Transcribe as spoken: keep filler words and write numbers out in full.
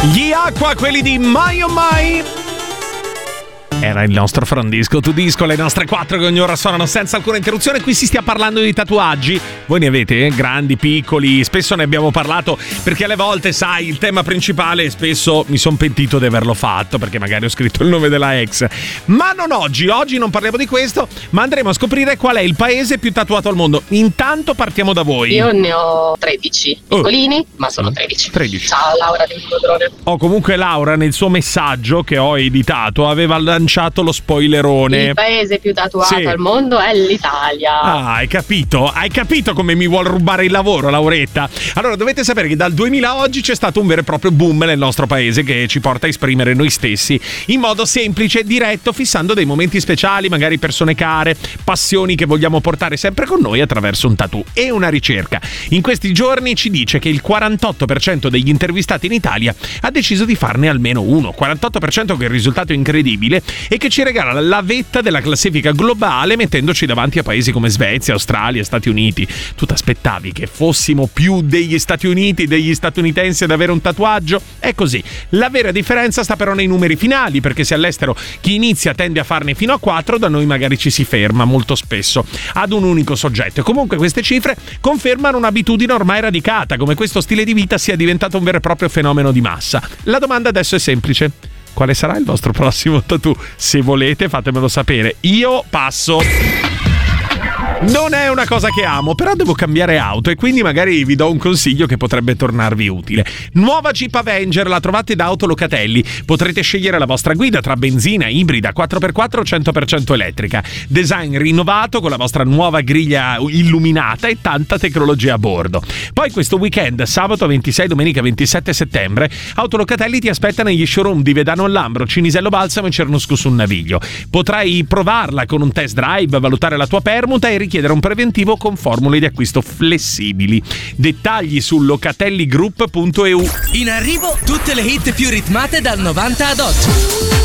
Gli Aqua, quelli di Mai Oh Mai. Era il nostro Frondisco to Disco, le nostre quattro che ogni ora suonano senza alcuna interruzione. Qui si stia parlando di tatuaggi. Voi ne avete? Eh? Grandi, piccoli? Spesso ne abbiamo parlato perché alle volte, sai, il tema principale, spesso mi son pentito di averlo fatto perché magari ho scritto il nome della ex. Ma non oggi, oggi non parliamo di questo, ma andremo a scoprire qual è il paese più tatuato al mondo. Intanto partiamo da voi. Io ne ho tredici, piccolini, oh. ma sono tredici. tredici. Ciao Laura del Codrone. Oh, comunque Laura nel suo messaggio che ho editato aveva lanciato lo spoilerone. Il paese più tatuato sì. al mondo è l'Italia. Ah, hai capito? Hai capito come mi vuol rubare il lavoro, Lauretta? Allora, dovete sapere che dal duemila a oggi c'è stato un vero e proprio boom nel nostro paese che ci porta a esprimere noi stessi in modo semplice e diretto, fissando dei momenti speciali, magari persone care, passioni che vogliamo portare sempre con noi attraverso un tattoo. E una ricerca in questi giorni ci dice che il quarantotto per cento degli intervistati in Italia ha deciso di farne almeno uno. quarantotto per cento che è il risultato incredibile e che ci regala la vetta della classifica globale mettendoci davanti a paesi come Svezia, Australia, Stati Uniti. Tu ti aspettavi che fossimo più degli Stati Uniti, degli statunitensi ad avere un tatuaggio? È così. La vera differenza sta però nei numeri finali, perché se all'estero chi inizia tende a farne fino a quattro, da noi magari ci si ferma molto spesso ad un unico soggetto. E comunque queste cifre confermano un'abitudine ormai radicata, come questo stile di vita sia diventato un vero e proprio fenomeno di massa. La domanda adesso è semplice. Quale sarà il vostro prossimo tattoo? Se volete fatemelo sapere. Io passo. Non è una cosa che amo, però devo cambiare auto e quindi magari vi do un consiglio che potrebbe tornarvi utile. Nuova Jeep Avenger, la trovate da Autolocatelli. Potrete scegliere la vostra guida tra benzina, ibrida, quattro per quattro o cento per cento elettrica. Design rinnovato con la vostra nuova griglia illuminata e tanta tecnologia a bordo. Poi questo weekend, sabato ventisei, domenica ventisette settembre, Autolocatelli ti aspetta negli showroom di Vedano al Lambro, Cinisello Balsamo e Cernusco sul Naviglio. Potrai provarla con un test drive, valutare la tua permuta e chiedere un preventivo con formule di acquisto flessibili. Dettagli su locatelligroup punto e u. In arrivo tutte le hit più ritmate dal novanta ad oggi.